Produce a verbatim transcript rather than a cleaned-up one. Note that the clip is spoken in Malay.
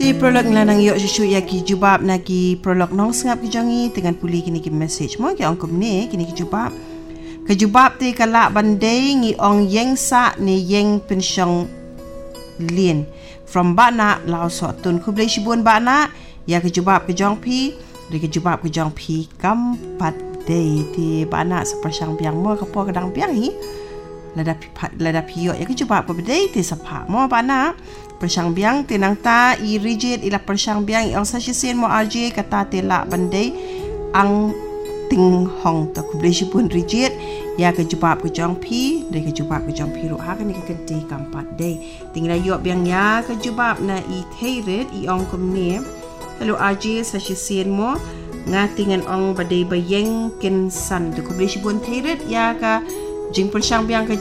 Ti prolog lanang yo susu ya ki jubab na ki prolog nong sengap ki jangi dengan puli kini ki message mo ki ongkom ne kini ki jubab. Ke jubab ti kala bandai ngi ong yeng sa ni yeng pensyong lien. From bana lao so tun ku blai shibun bana ya ke jubab ke jong pi, de ke jubab ke jong pi kampat day ti bana sa persyang biang mo ke po kadang biang hi. Lada pi lada pi yo ya ke jubab ke day ti sapa mo bana. Persyang biang tinang ta i rigid ila persyang biang ang sa sisin mo R J kata tela bandai ang ting hong ta ku blai pun rigid ya ke jubab ke jong pi de ke jubab ke jong pi ru ha kan ke kenti kampat dei tingla yo biang ya ke jubab na i theiret i ong kom ne hello R J sa sisin mo ngatingan ong badai bayeng ken san de ku blai pun theiret ya ka jing persyang biang ke